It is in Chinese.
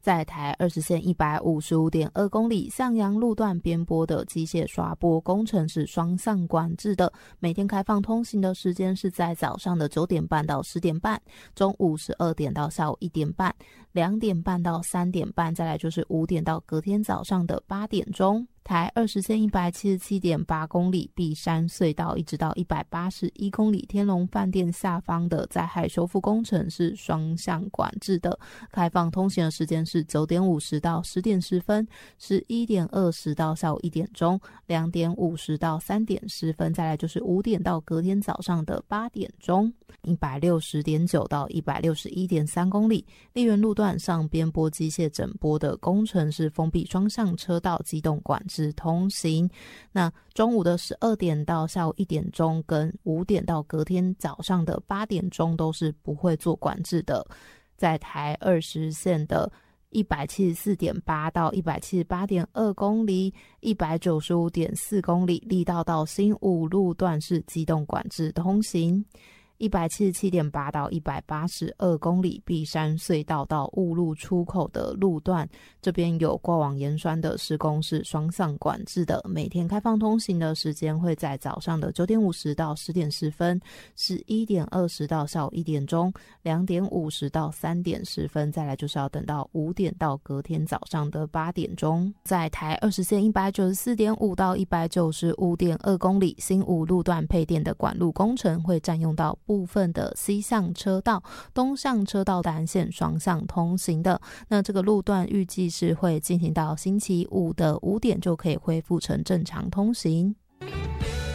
在台20线 155.2 公里向阳路段边坡的机械刷拨工程是双向管制的，每天开放通行的时间是在早上的9点半到10点半，中午12点到下午1点半，2点半到3点半，再来就是5点到隔天早上的8点钟。台20线 177.8 公里碧山隧道一直到181公里天龙饭店下方的灾害修复工程是双向管制的，开放通行的时间是9点50到10点10分，11点20到下午1点钟，2点50到3点10分，再来就是5点到隔天早上的8点钟。160.9到161.3公里丽园路段上边坡机械整波的工程是封闭双向车道机动管制通行。那中午的12点到下午1点钟跟5点到隔天早上的8点钟都是不会做管制的。在台20线的174.8到178.2公里195.4公里力道到新武路段是机动管制通行。177.8到182公里碧山隧道到雾路出口的路段，这边有挂网盐酸的施工是双向管制的，每天开放通行的时间会在早上的9点50到10点10分，11点20到下午1点钟，2点50到3点10分，再来就是要等到5点到隔天早上的8点钟。在台20线 194.5 到195.2公里新武路段配电的管路工程会占用到部分的西向车道，东向车道单线双向通行的。那这个路段预计是会进行到星期五的5点就可以恢复成正常通行。